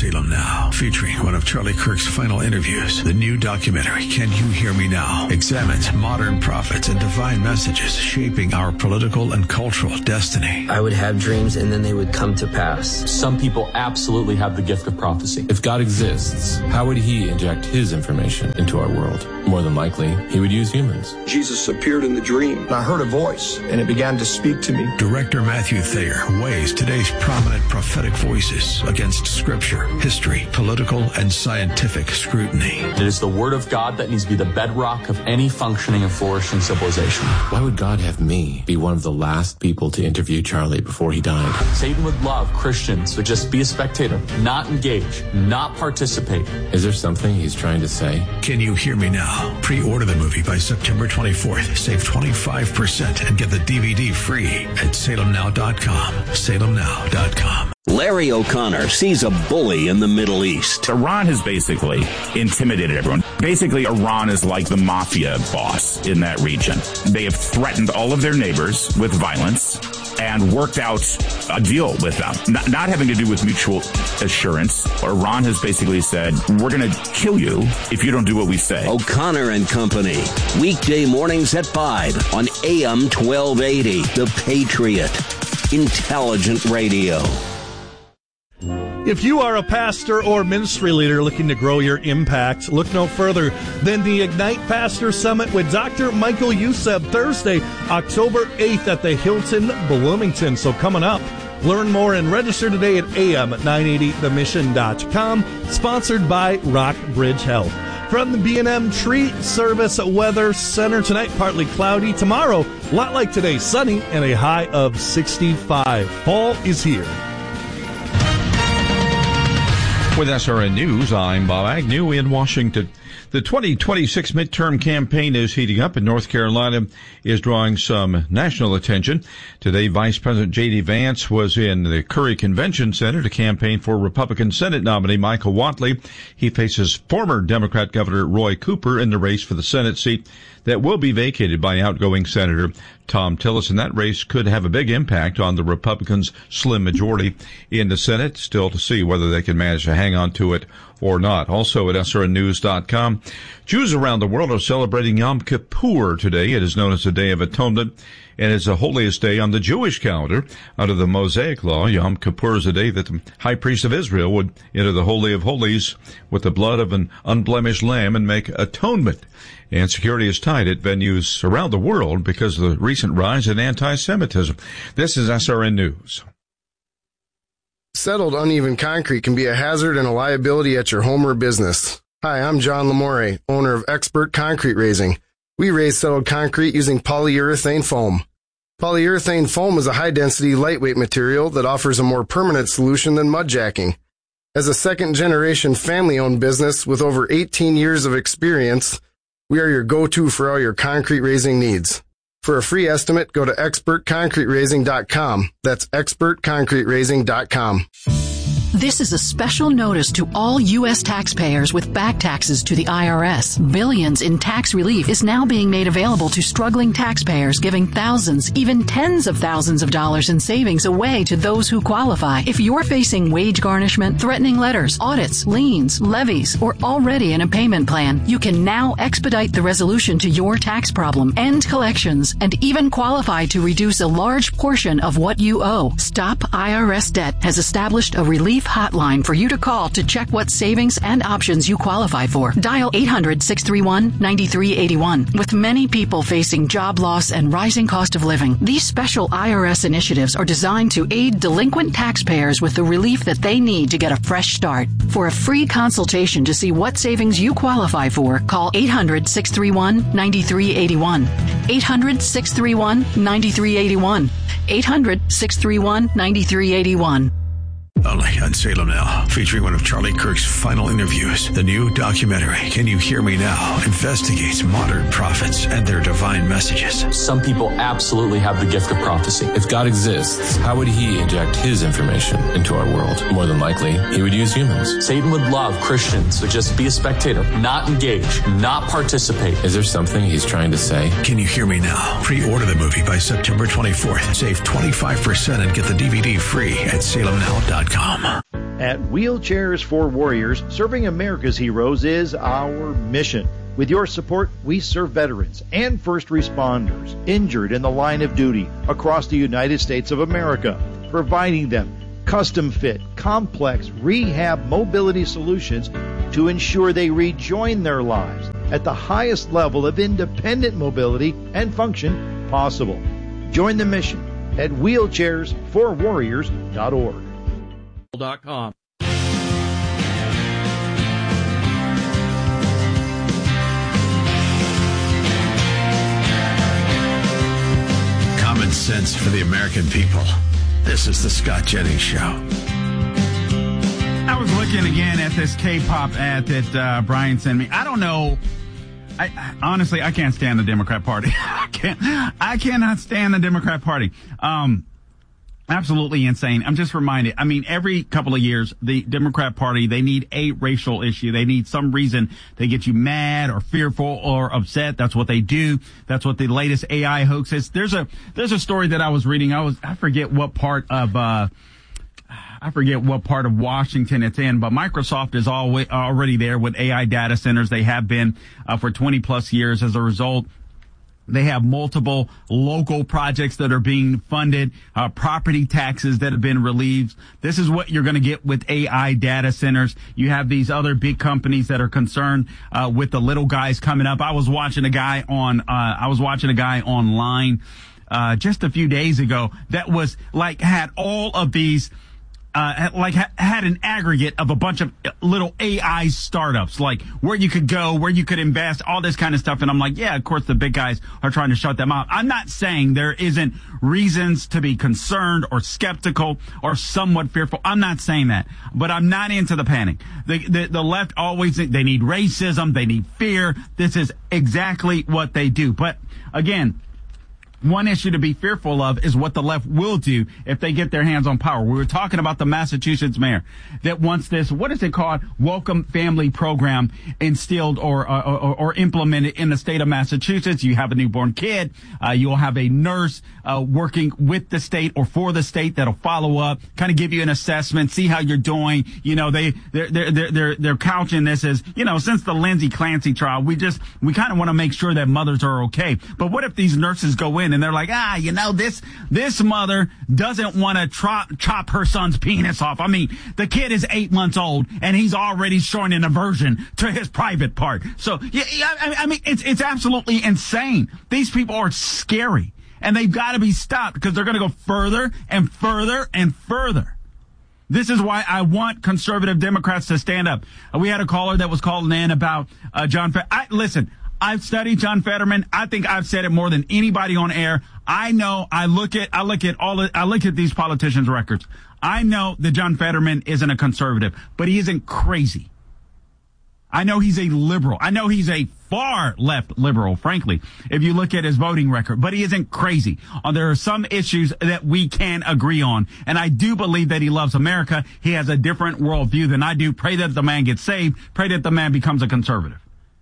Salem Now, featuring one of Charlie Kirk's final interviews. The new documentary, Can You Hear Me Now?, examines modern prophets and divine messages shaping our political and cultural destiny. I would have dreams and then they would come to pass. Some people absolutely have the gift of prophecy. If God exists, how would he inject his information into our world? More than likely, he would use humans. Jesus appeared in the dream. I heard a voice, and it began to speak to me. Director Matthew Thayer weighs today's prominent prophetic voices against scripture, history, political, and scientific scrutiny. It is the word of God that needs to be the bedrock of any functioning and flourishing civilization. Why would God have me be one of the last people to interview Charlie before he died? Satan would love Christians to just be a spectator, not engage, not participate. Is there something he's trying to say? Can You Hear Me Now? Pre-order the movie by September 24th. Save 25% and get the DVD free at salemnow.com. salemnow.com. Larry O'Connor sees a bully in the Middle East. Iran has basically intimidated everyone. Basically, Iran is like the mafia boss in that region. They have threatened all of their neighbors with violence and worked out a deal with them, not having to do with mutual assurance. Iran has basically said, we're going to kill you if you don't do what we say. O'Connor and Company, weekday mornings at 5 on AM 1280, The Patriot. Intelligent radio. If you are a pastor or ministry leader looking to grow your impact, look no further than the Ignite Pastor Summit with Dr. Michael Youssef, Thursday, October 8th at the Hilton Bloomington. So coming up, learn more and register today at am980themission.com, sponsored by Rockbridge Health. From the B&M Tree Service Weather Center, tonight partly cloudy, tomorrow a lot like today, sunny and a high of 65. Fall is here. With SRN News, I'm Bob Agnew in Washington. The 2026 midterm campaign is heating up, and North Carolina is drawing some national attention. Today, Vice President J.D. Vance was in the Curry Convention Center to campaign for Republican Senate nominee Michael Whatley. He faces former Democrat Governor Roy Cooper in the race for the Senate seat that will be vacated by outgoing Senator Tom Tillis, and that race could have a big impact on the Republicans' slim majority in the Senate. Still to see whether they can manage to hang on to it or not. Also at srnnews.com, Jews around the world are celebrating Yom Kippur today. It is known as the Day of Atonement, and it's the holiest day on the Jewish calendar. Under the Mosaic Law, Yom Kippur is a day that the high priest of Israel would enter the Holy of Holies with the blood of an unblemished lamb and make atonement. And security is tight at venues around the world because of the recent rise in anti-Semitism. This is SRN News. Settled uneven concrete can be a hazard and a liability at your home or business. Hi, I'm John Lamore, owner of Expert Concrete Raising. We raise settled concrete using polyurethane foam. Polyurethane foam is a high-density, lightweight material that offers a more permanent solution than mud jacking. As a second-generation family-owned business with over 18 years of experience, we are your go-to for all your concrete raising needs. For a free estimate, go to expertconcreteraising.com. That's expertconcreteraising.com. This is a special notice to all U.S. taxpayers with back taxes to the IRS. Billions in tax relief is now being made available to struggling taxpayers, giving thousands, even tens of thousands of dollars in savings away to those who qualify. If you're facing wage garnishment, threatening letters, audits, liens, levies, or already in a payment plan, you can now expedite the resolution to your tax problem, end collections, and even qualify to reduce a large portion of what you owe. Stop IRS Debt has established a relief hotline for you to call to check what savings and options you qualify for. Dial 800-631-9381. With many people facing job loss and rising cost of living, these special IRS initiatives are designed to aid delinquent taxpayers with the relief that they need to get a fresh start. For a free consultation to see what savings you qualify for, call 800-631-9381. 800-631-9381. 800-631-9381. Only on Salem Now, featuring one of Charlie Kirk's final interviews. The new documentary, Can You Hear Me Now?, investigates modern prophets and their divine messages. Some people absolutely have the gift of prophecy. If God exists, how would he inject his information into our world? More than likely, he would use humans. Satan would love Christians to just be a spectator, not engage, not participate. Is there something he's trying to say? Can You Hear Me Now? Pre-order the movie by September 24th. Save 25% and get the DVD free at salemnow.com. At Wheelchairs for Warriors, serving America's heroes is our mission. With your support, we serve veterans and first responders injured in the line of duty across the United States of America, providing them custom-fit, complex rehab mobility solutions to ensure they rejoin their lives at the highest level of independent mobility and function possible. Join the mission at wheelchairsforwarriors.org. Common sense for the American people. This is the Scott Jennings Show. I was looking again at this K-pop ad that Brian sent me. I don't know. Honestly, I can't stand the Democrat Party. I cannot stand the Democrat Party. Absolutely insane. I'm just reminded. I mean, every couple of years, the Democrat Party, they need a racial issue. They need some reason to get you mad or fearful or upset. That's what they do. That's what the latest AI hoax is. There's a story that I was reading. I forget what part of Washington it's in, but Microsoft is already there with AI data centers. They have been for 20 plus years. As a result, they have multiple local projects that are being funded, property taxes that have been relieved. This is what you're going to get with AI data centers. You have these other big companies that are concerned with the little guys coming up. I was watching a guy online just a few days ago that was had all of these had an aggregate of a bunch of little AI startups, like where you could go, where you could invest, all this kind of stuff. And I'm like, yeah, of course the big guys are trying to shut them out. I'm not saying there isn't reasons to be concerned or skeptical or somewhat fearful. I'm not saying that, but I'm not into the panic. The left always think they need racism. They need fear. This is exactly what they do. But again, one issue to be fearful of is what the left will do if they get their hands on power. We were talking about the Massachusetts mayor that wants this, what is it called, welcome family program instilled or implemented in the state of Massachusetts. You have a newborn kid. You'll have a nurse working with the state or for the state that'll follow up, kind of give you an assessment, see how you're doing. You know, they're couching this as, you know, since the Lindsay Clancy trial, we kind of want to make sure that mothers are okay. But what if these nurses go in and they're like, this mother doesn't want to chop her son's penis off. I mean, the kid is 8 months old and he's already showing an aversion to his private part. So, I mean, it's absolutely insane. These people are scary and they've got to be stopped because they're going to go further and further and further. This is why I want conservative Democrats to stand up. We had a caller that was calling in about John Fetterman. Listen, I've studied John Fetterman. I think I've said it more than anybody on air. I know. I look at these politicians' records. I know that John Fetterman isn't a conservative, but he isn't crazy. I know he's a liberal. I know he's a far left liberal, frankly, if you look at his voting record, but he isn't crazy. There are some issues that we can agree on, and I do believe that he loves America. He has a different worldview than I do. Pray that the man gets saved. Pray that the man becomes a conservative.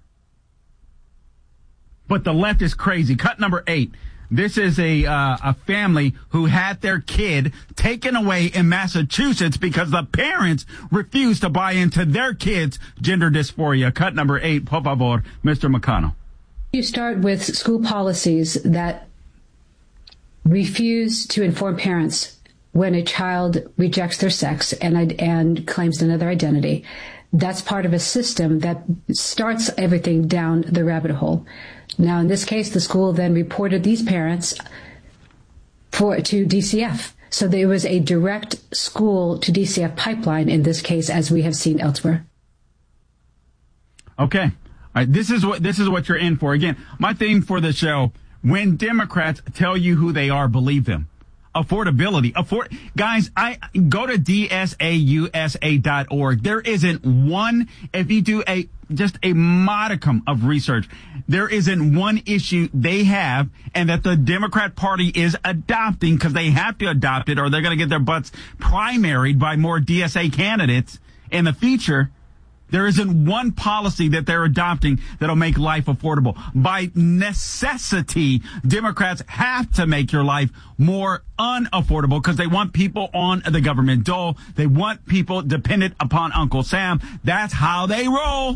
But the left is crazy. Cut number 8. This is a family who had their kid taken away in Massachusetts because the parents refused to buy into their kids' gender dysphoria. Cut number 8, por favor, Mr. McConnell. You start with school policies that refuse to inform parents when a child rejects their sex and claims another identity. That's part of a system that starts everything down the rabbit hole. Now, in this case, the school then reported these parents to DCF. So there was a direct school to DCF pipeline in this case, as we have seen elsewhere. Okay. All right. This is what you're in for. Again, my theme for the show, when Democrats tell you who they are, believe them. Affordability. Guys, I go to dsausa.org. There isn't one, if you do just a modicum of research, there isn't one issue they have and that the Democrat Party is adopting because they have to adopt it or they're going to get their butts primaried by more DSA candidates in the future There isn't one policy that they're adopting that'll make life affordable. By necessity, Democrats have to make your life more unaffordable because they want people on the government dole. They want people dependent upon Uncle Sam. That's how they roll.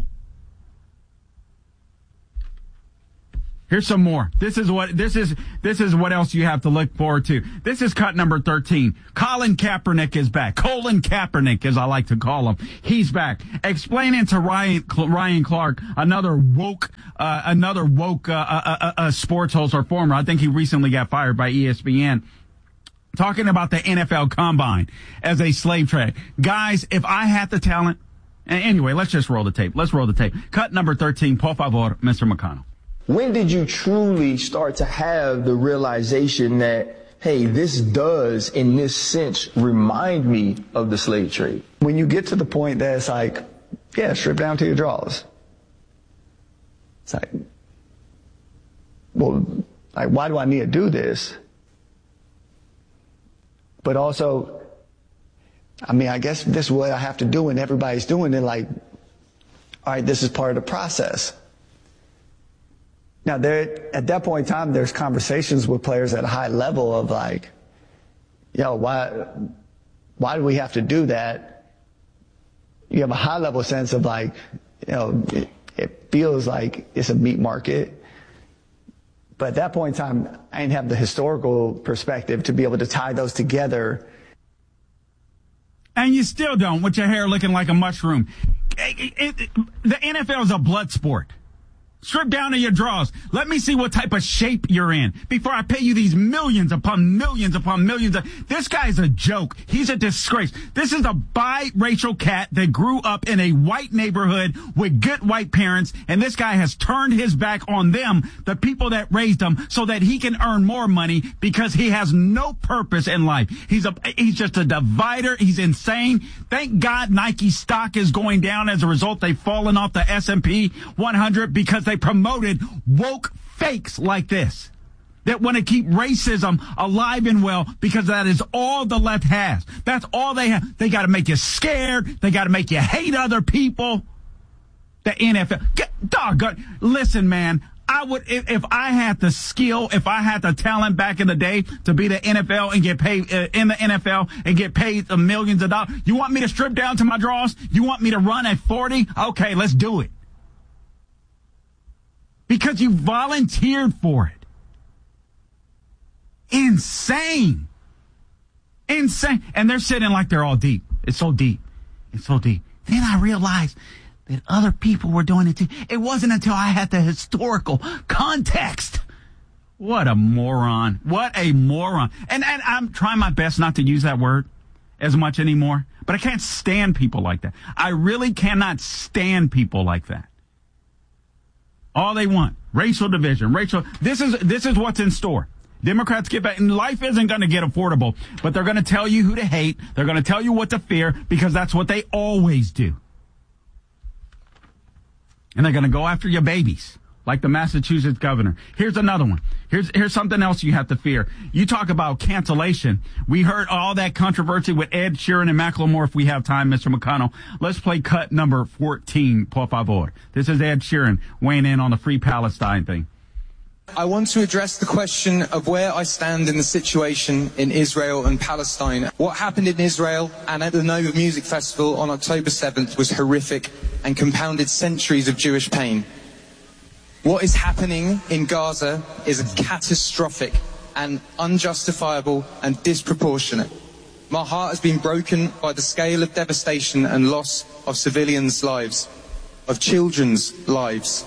Here's some more. This is what else you have to look forward to. This is cut number 13. Colin Kaepernick is back. Colin Kaepernick, as I like to call him. He's back. Explaining to Ryan Clark, another woke sports host or former. I think he recently got fired by ESPN. Talking about the NFL Combine as a slave trade. Guys, if I had the talent, anyway, let's just roll the tape. Let's roll the tape. Cut number 13. Por favor, Mr. McConnell. When did you truly start to have the realization that, hey, this does, in this sense, remind me of the slave trade? When you get to the point that it's like, yeah, strip down to your drawers. It's like, well, like, why do I need to do this? But also, I mean, I guess this is what I have to do and everybody's doing it. Like, all right, this is part of the process. Now, at that point in time, there's conversations with players at a high level of like, yo, why do we have to do that? You have a high level sense of like, you know, it feels like it's a meat market. But at that point in time, I didn't have the historical perspective to be able to tie those together. And you still don't, with your hair looking like a mushroom. The NFL is a blood sport. Strip down to your drawers. Let me see what type of shape you're in before I pay you these millions upon millions upon millions. This guy's a joke. He's a disgrace. This is a biracial cat that grew up in a white neighborhood with good white parents, and this guy has turned his back on them, the people that raised him, so that he can earn more money because he has no purpose in life. He's just a divider. He's insane. Thank God Nike stock is going down as a result. They've fallen off the S&P 100 because they promoted woke fakes like this that want to keep racism alive and well because that is all the left has. That's all they have. They got to make you scared. They got to make you hate other people. The NFL. Doggone. Listen, man, I would, if I had the skill, if I had the talent back in the day to be the NFL and get paid in the NFL and get paid millions of dollars. You want me to strip down to my drawers? You want me to run at 40? Okay, let's do it. Because you volunteered for it. Insane. Insane. And they're sitting like they're all deep. It's so deep. It's so deep. Then I realized that other people were doing it too. It wasn't until I had the historical context. What a moron. What a moron. And I'm trying my best not to use that word as much anymore. But I can't stand people like that. I really cannot stand people like that. All they want, racial division, this is what's in store. Democrats get back, and life isn't going to get affordable, but they're going to tell you who to hate. They're going to tell you what to fear because that's what they always do. And they're going to go after your babies, like the Massachusetts governor. Here's another one. Here's something else you have to fear. You talk about cancellation. We heard all that controversy with Ed Sheeran and Macklemore. If we have time, Mr. McConnell, let's play cut number 14, por favor. This is Ed Sheeran weighing in on the Free Palestine thing. I want to address the question of where I stand in the situation in Israel and Palestine. What happened in Israel and at the Nova Music Festival on October 7th was horrific and compounded centuries of Jewish pain. What is happening in Gaza is catastrophic and unjustifiable and disproportionate. My heart has been broken by the scale of devastation and loss of civilians' lives, of children's lives.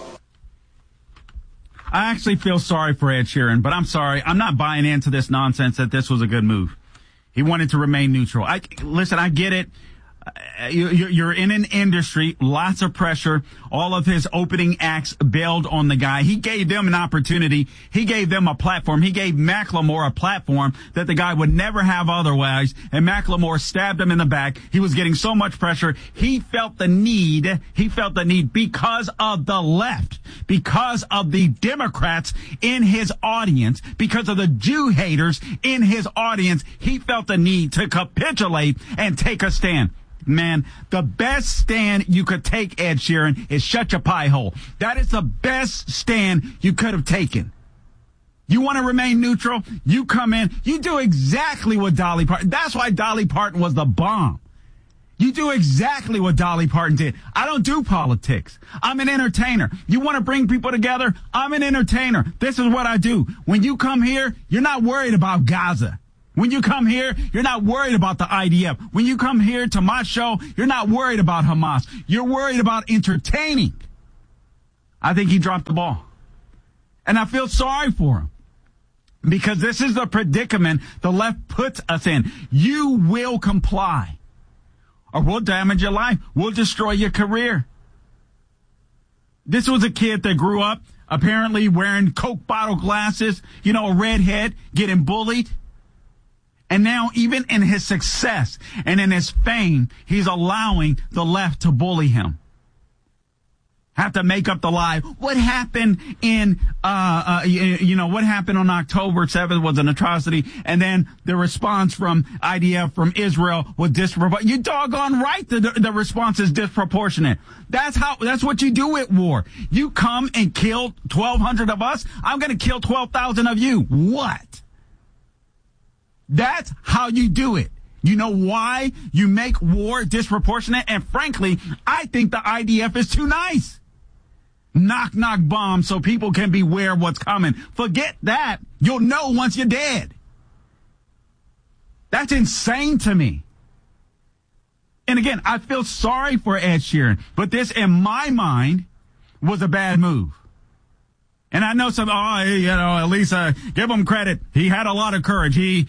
I actually feel sorry for Ed Sheeran, but I'm sorry. I'm not buying into this nonsense that this was a good move. He wanted to remain neutral. Listen, I get it. You're in an industry, lots of pressure. All of his opening acts bailed on the guy. He gave them an opportunity. He gave them a platform. He gave Macklemore a platform that the guy would never have otherwise. And Macklemore stabbed him in the back. He was getting so much pressure. He felt the need because of the left, because of the Democrats in his audience, because of the Jew haters in his audience. He felt the need to capitulate and take a stand. man, the best stand you could take, Ed Sheeran, is shut your pie hole. That is the best stand you could have taken. You want to remain neutral? You come in, you do exactly what Dolly Parton. That's why Dolly Parton was the bomb. You do exactly what Dolly Parton did. I don't do politics. I'm an entertainer. You want to bring people together? I'm an entertainer. This is what I do. When you come here, you're not worried about Gaza. When you come here, you're not worried about the IDF. When you come here to my show, you're not worried about Hamas. You're worried about entertaining. I think he dropped the ball. And I feel sorry for him. Because this is the predicament the left puts us in. You will comply. Or we'll damage your life. We'll destroy your career. This was a kid that grew up apparently wearing Coke bottle glasses, a redhead, getting bullied. And now even in his success and in his fame, he's allowing the left to bully him. Have to make up the lie. What happened what happened on October 7th was an atrocity. And then the response from IDF, from Israel, was disproportionate. You doggone right the response is disproportionate. That's what you do at war. You come and kill 1,200 of us. I'm going to kill 12,000 of you. What? That's how you do it. You know why you make war disproportionate? And frankly, I think the IDF is too nice. Knock, knock bombs so people can beware what's coming. Forget that. You'll know once you're dead. That's insane to me. And again, I feel sorry for Ed Sheeran, but this, in my mind, was a bad move. And I know at least give him credit. He had a lot of courage. He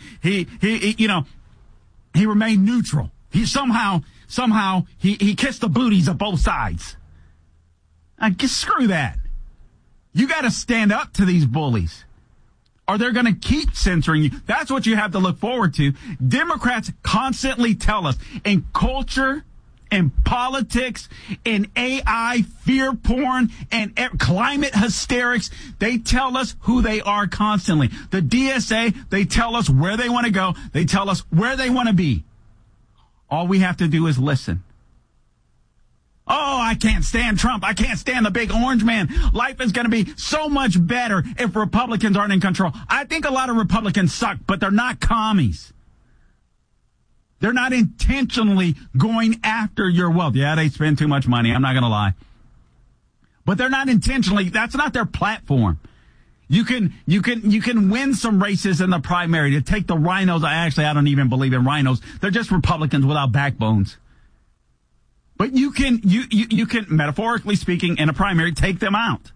remained neutral. He somehow he kissed the booties of both sides. Screw that. You got to stand up to these bullies, or they're going to keep censoring you. That's what you have to look forward to. Democrats constantly tell us in culture, in politics, in AI, fear porn, and climate hysterics, they tell us who they are constantly. The DSA, they tell us where they want to go. They tell us where they want to be. All we have to do is listen. Oh, I can't stand Trump. I can't stand the big orange man. Life is going to be so much better if Republicans aren't in control. I think a lot of Republicans suck, but they're not commies. They're not intentionally going after your wealth. Yeah, they spend too much money. I'm not going to lie. But they're not intentionally. That's not their platform. You can win some races in the primary. To take the rhinos. I don't even believe in rhinos. They're just Republicans without backbones. But you can, metaphorically speaking, in a primary, take them out.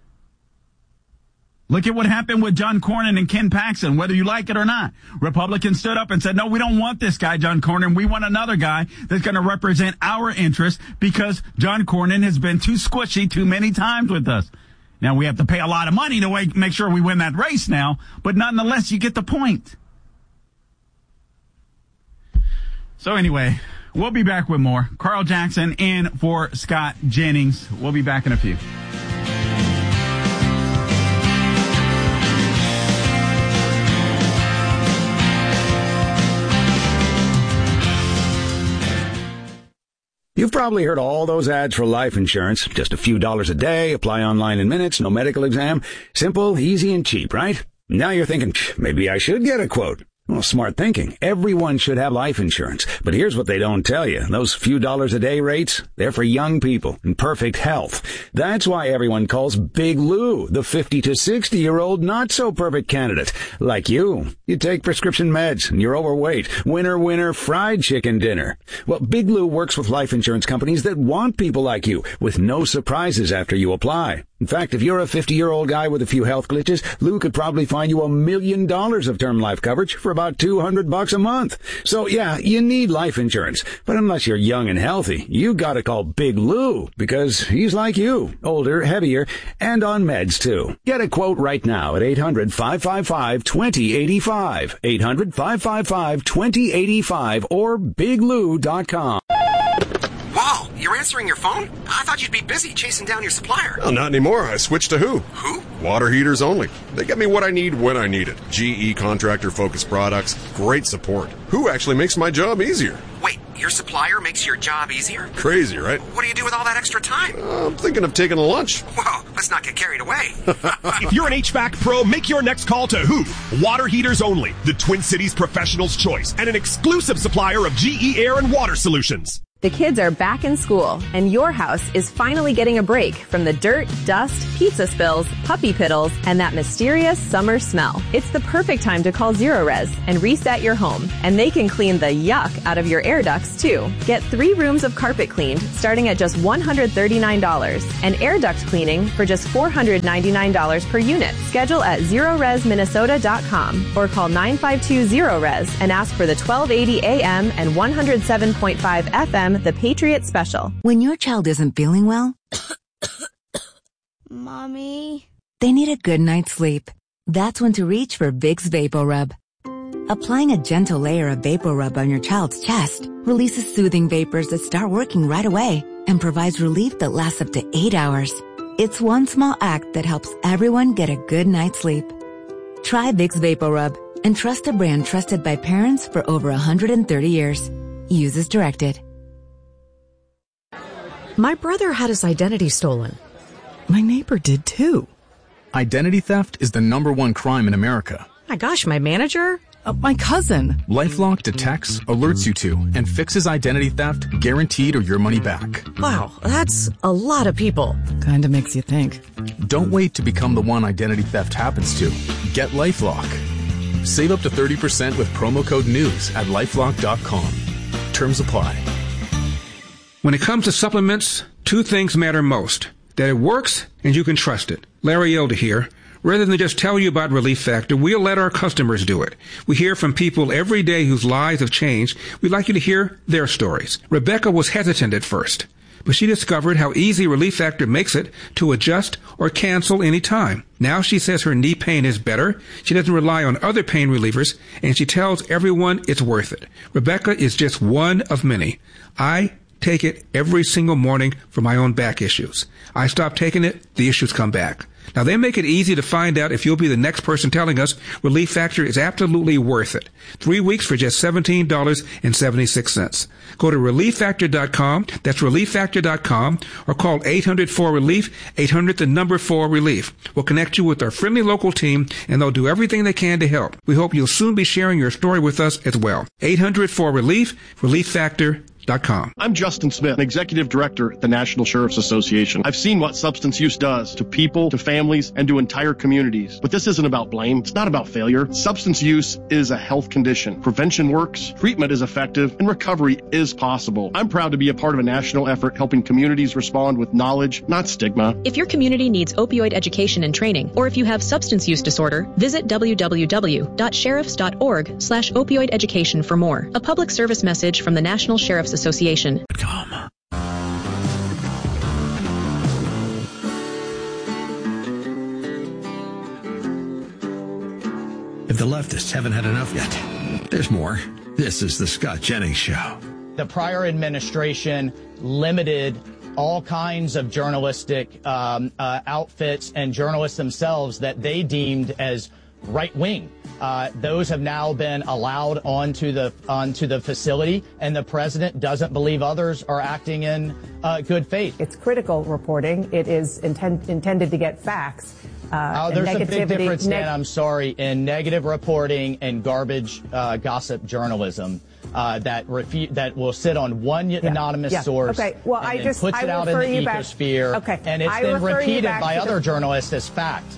Look at what happened with John Cornyn and Ken Paxton, whether you like it or not. Republicans stood up and said, no, we don't want this guy, John Cornyn. We want another guy that's going to represent our interests because John Cornyn has been too squishy too many times with us. Now, we have to pay a lot of money to make sure we win that race now, but nonetheless, you get the point. So anyway, we'll be back with more. Carl Jackson in for Scott Jennings. We'll be back in a few. You've probably heard all those ads for life insurance. Just a few dollars a day, apply online in minutes, no medical exam. Simple, easy, and cheap, right? Now you're thinking, maybe I should get a quote. Well, smart thinking. Everyone should have life insurance. But here's what they don't tell you. Those few dollars a day rates, they're for young people in perfect health. That's why everyone calls Big Lou the 50 to 60-year-old not-so-perfect candidate. Like you. You take prescription meds and you're overweight. Winner, winner, fried chicken dinner. Well, Big Lou works with life insurance companies that want people like you with no surprises after you apply. In fact, if you're a 50-year-old guy with a few health glitches, Lou could probably find you $1 million of term life coverage for about $200 a month. So yeah, you need life insurance. But unless you're young and healthy, you gotta call Big Lou because he's like you, older, heavier, and on meds too. Get a quote right now at 800-555-2085, 800-555-2085 or biglou.com. Wow, you're answering your phone? I thought you'd be busy chasing down your supplier. Well, not anymore. I switched to Who. Who? Water heaters only. They get me what I need when I need it. GE contractor-focused products, great support. Who actually makes my job easier. Wait, Your supplier makes your job easier? Crazy, right? What do you do with all that extra time? I'm thinking of taking a lunch. Whoa, let's not get carried away. If you're an HVAC pro, make your next call to who? Water Heaters Only, the Twin Cities professional's choice, and an exclusive supplier of GE Air and Water Solutions. The kids are back in school, and your house is finally getting a break from the dirt, dust, pizza spills, puppy piddles, and that mysterious summer smell. It's the perfect time to call Zerorez and reset your home, and they can clean the yuck out of your air ducts, too. Get 3 rooms of carpet cleaned starting at just $139, and air duct cleaning for just $499 per unit. Schedule at ZerorezMinnesota.com or call 952-ZeroRez and ask for the 1280 AM and 107.5 FM The Patriot Special. When your child isn't feeling well, Mommy, they need a good night's sleep. That's when to reach for Vicks VapoRub. Applying a gentle layer of VapoRub on your child's chest releases soothing vapors that start working right away and provides relief that lasts up to 8 hours. It's one small act that helps everyone get a good night's sleep. Try Vicks VapoRub and trust a brand trusted by parents for over 130 years. Use as directed. My brother had his identity stolen. My neighbor did too. Identity theft is the #1 crime in America. My gosh, my manager? My cousin. LifeLock detects, alerts you to, and fixes identity theft guaranteed or your money back. Wow, that's a lot of people. Kinda makes you think. Don't wait to become the one identity theft happens to. Get LifeLock. Save up to 30% with promo code NEWS at LifeLock.com. Terms apply. When it comes to supplements, 2 things matter most. That it works and you can trust it. Larry Elder here. Rather than just tell you about Relief Factor, we'll let our customers do it. We hear from people every day whose lives have changed. We'd like you to hear their stories. Rebecca was hesitant at first, but she discovered how easy Relief Factor makes it to adjust or cancel any time. Now she says her knee pain is better, she doesn't rely on other pain relievers, and she tells everyone it's worth it. Rebecca is just one of many. I take it every single morning for my own back issues. I stop taking it, the issues come back. Now, they make it easy to find out if you'll be the next person telling us Relief Factor is absolutely worth it. 3 weeks for just $17.76. Go to ReliefFactor.com, that's ReliefFactor.com, or call 800-4RELIEF, 800-4RELIEF. We'll connect you with our friendly local team, and they'll do everything they can to help. We hope you'll soon be sharing your story with us as well. 800-4RELIEF, ReliefFactor.com. I'm Justin Smith, Executive Director at the National Sheriff's Association. I've seen what substance use does to people, to families, and to entire communities. But this isn't about blame. It's not about failure. Substance use is a health condition. Prevention works, treatment is effective, and recovery is possible. I'm proud to be a part of a national effort helping communities respond with knowledge, not stigma. If your community needs opioid education and training, or if you have substance use disorder, visit www.sheriffs.org/opioid education for more. A public service message from the National Sheriff's Association. If the leftists haven't had enough yet, there's more. This is the Scott Jennings Show. The prior administration limited all kinds of journalistic outfits and journalists themselves that they deemed as right-wing. Those have now been allowed onto the facility, and the president doesn't believe others are acting in good faith. It's critical reporting. It is intended to get facts. There's a big difference, Dan, I'm sorry, in negative reporting and garbage gossip journalism that will sit on one anonymous source and then puts it out in the ecosphere, and it's then repeated by other journalists as fact.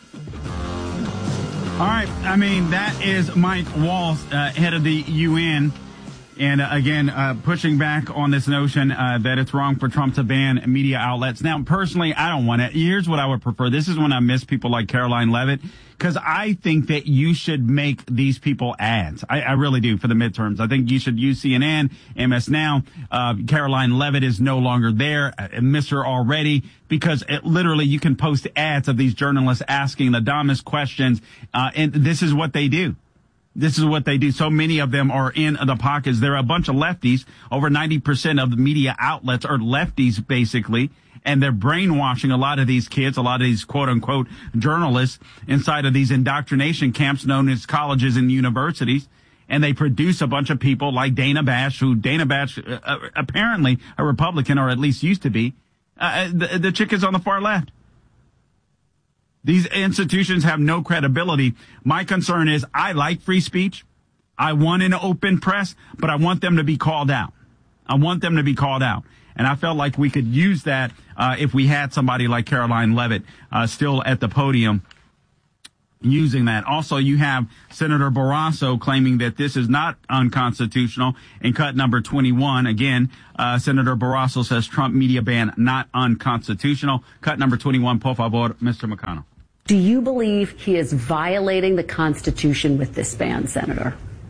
All right. I mean, that is Mike Waltz, head of the UN. And again, pushing back on this notion that it's wrong for Trump to ban media outlets. Now, personally, I don't want it. Here's what I would prefer. This is when I miss people like Caroline Levitt, because I think that you should make these people ads. I really do for the midterms. I think you should use CNN, MS Now. Caroline Levitt is no longer there. I miss her already, because literally you can post ads of these journalists asking the dumbest questions, and this is what they do. This is what they do. So many of them are in the pockets. They're a bunch of lefties. Over 90% of the media outlets are lefties, basically. And they're brainwashing a lot of these kids, a lot of these quote-unquote journalists inside of these indoctrination camps known as colleges and universities. and they produce a bunch of people like Dana Bash, apparently a Republican, or at least used to be. The chick is on the far left. These institutions have no credibility. My concern is I like free speech. I want an open press, but I want them to be called out. And I felt like we could use that if we had somebody like Caroline Leavitt still at the podium using that. Also, you have Senator Barrasso claiming that this is not unconstitutional. In cut number 21, again, Senator Barrasso says Trump media ban not unconstitutional. Cut number 21, por favor, Mr. McConnell. Do you believe he is violating the Constitution with this ban, Senator?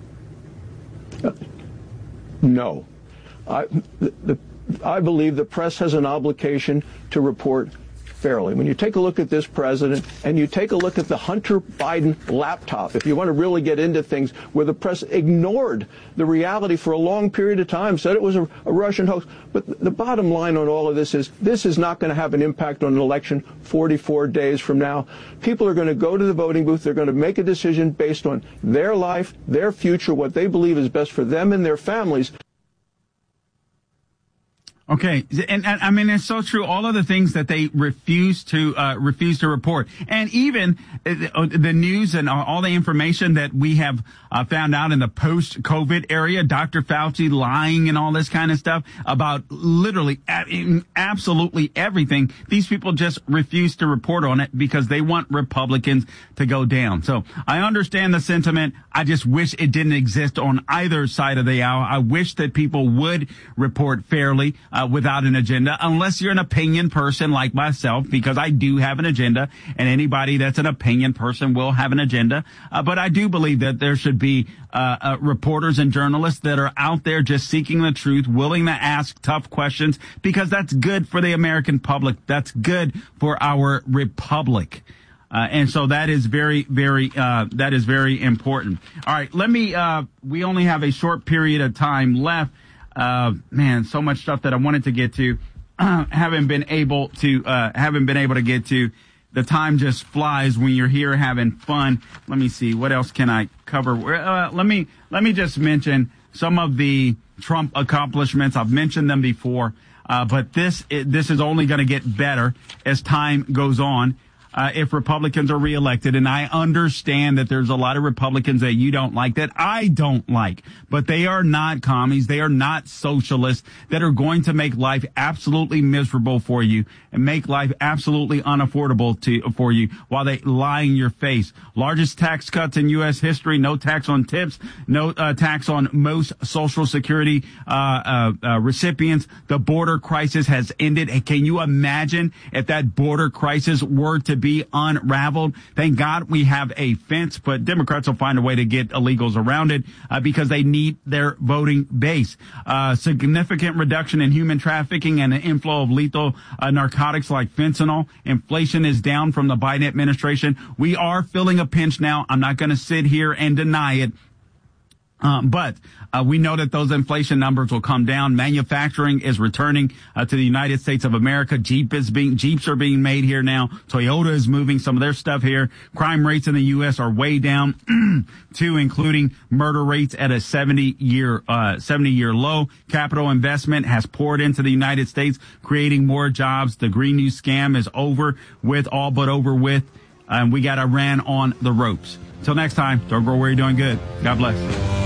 No. I believe the press has an obligation to report fairly. When you take a look at this president and you take a look at the Hunter Biden laptop, if you want to really get into things where the press ignored the reality for a long period of time, said it was a Russian hoax. But the bottom line on all of this is not going to have an impact on an election 44 days from now. People are going to go to the voting booth. They're going to make a decision based on their life, their future, what they believe is best for them and their families. Okay, and I mean, it's so true. All of the things that they refuse to report, and even the news and all the information that we have found out in the post-COVID area, Dr. Fauci lying and all this kind of stuff about literally absolutely everything. These people just refuse to report on it because they want Republicans to go down. So I understand the sentiment. I just wish it didn't exist on either side of the aisle. I wish that people would report fairly. Without an agenda, unless you're an opinion person like myself, because I do have an agenda, and anybody that's an opinion person will have an agenda. But I do believe that there should be reporters and journalists that are out there just seeking the truth, willing to ask tough questions, because that's good for the American public. That's good for our republic. And so that is very, very important. All right, we only have a short period of time left. Man, so much stuff that I wanted to get to, haven't been able to get to. The time just flies when you're here having fun. Let me see. What else can I cover? Let me just mention some of the Trump accomplishments. I've mentioned them before. But this is only going to get better as time goes on. If Republicans are reelected, and I understand that there's a lot of Republicans that you don't like, that I don't like, but they are not commies, they are not socialists that are going to make life absolutely miserable for you and make life absolutely unaffordable for you while they lie in your face. Largest tax cuts in U.S. history, no tax on tips, no tax on most Social Security recipients. The border crisis has ended. And can you imagine if that border crisis were to be unraveled? Thank God we have a fence, but Democrats will find a way to get illegals around it because they need their voting base. Significant reduction in human trafficking and the inflow of lethal narcotics like fentanyl. Inflation is down from the Biden administration. We are feeling a pinch now. I'm not going to sit here and deny it. But we know that those inflation numbers will come down. Manufacturing is returning to the United States of America. Jeeps are being made here now. Toyota is moving some of their stuff here. Crime rates in the U.S. are way down, too, including murder rates at a 70-year low. Capital investment has poured into the United States, creating more jobs. The Green New scam is over with, and we got Iran on the ropes. Till next time, don't go where you're doing good. God bless.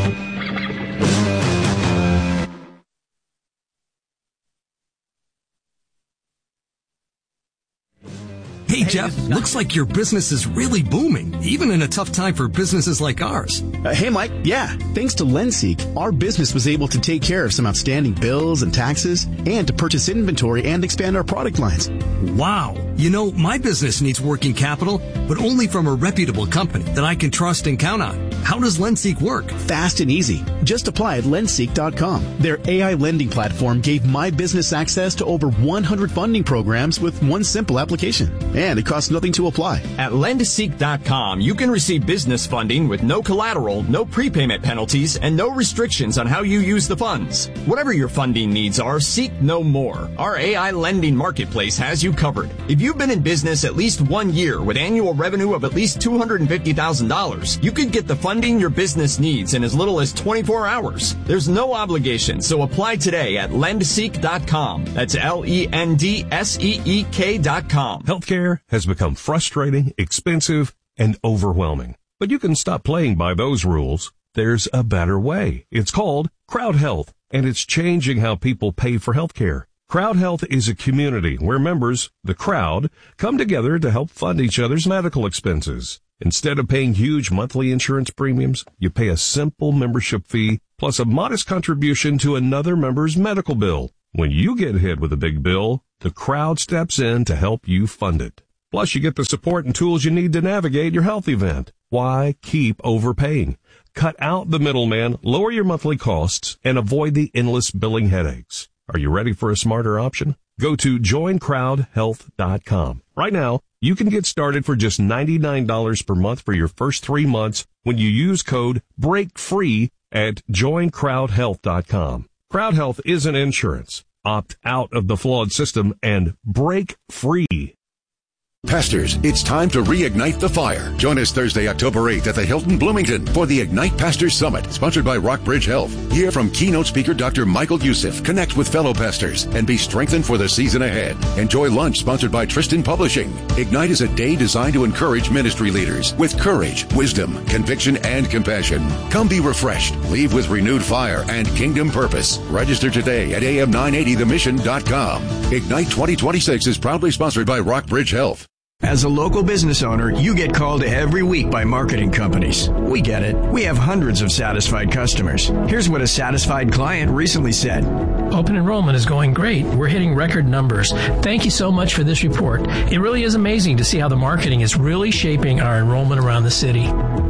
Hey, Jeff, looks like your business is really booming, even in a tough time for businesses like ours. Hey, Mike. Yeah, thanks to Lenseek, our business was able to take care of some outstanding bills and taxes and to purchase inventory and expand our product lines. Wow. You know, my business needs working capital, but only from a reputable company that I can trust and count on. How does Lenseek work? Fast and easy. Just apply at Lenseek.com. Their AI lending platform gave my business access to over 100 funding programs with one simple application. And it costs nothing to apply. At Lenseek.com, you can receive business funding with no collateral, no prepayment penalties, and no restrictions on how you use the funds. Whatever your funding needs are, seek no more. Our AI lending marketplace has you covered. If you've been in business at least 1 year with annual revenue of at least $250,000, you could get the funding your business needs in as little as 24 hours. There's no obligation, so apply today at lendseek.com. That's LENDSEEK.com. Healthcare has become frustrating, expensive, and overwhelming. But you can stop playing by those rules. There's a better way. It's called Crowd Health, and it's changing how people pay for healthcare. Crowd Health is a community where members, the crowd, come together to help fund each other's medical expenses. Instead of paying huge monthly insurance premiums, you pay a simple membership fee plus a modest contribution to another member's medical bill. When you get hit with a big bill, the crowd steps in to help you fund it. Plus, you get the support and tools you need to navigate your health event. Why keep overpaying? Cut out the middleman, lower your monthly costs, and avoid the endless billing headaches. Are you ready for a smarter option? Go to joincrowdhealth.com. Right now, you can get started for just $99 per month for your first 3 months when you use code BREAKFREE at joincrowdhealth.com. Crowd Health isn't insurance. Opt out of the flawed system and break free. Pastors, it's time to reignite the fire. Join us Thursday, October 8th at the Hilton Bloomington for the Ignite Pastors Summit, sponsored by Rockbridge Health. Hear from keynote speaker Dr. Michael Youssef, connect with fellow pastors, and be strengthened for the season ahead. Enjoy lunch sponsored by Tristan Publishing. Ignite is a day designed to encourage ministry leaders with courage, wisdom, conviction, and compassion. Come be refreshed, leave with renewed fire and kingdom purpose. Register today at am980themission.com. Ignite 2026 is proudly sponsored by Rockbridge Health. As a local business owner, you get called every week by marketing companies. We get it. We have hundreds of satisfied customers. Here's what a satisfied client recently said. Open enrollment is going great. We're hitting record numbers. Thank you so much for this report. It really is amazing to see how the marketing is really shaping our enrollment around the city.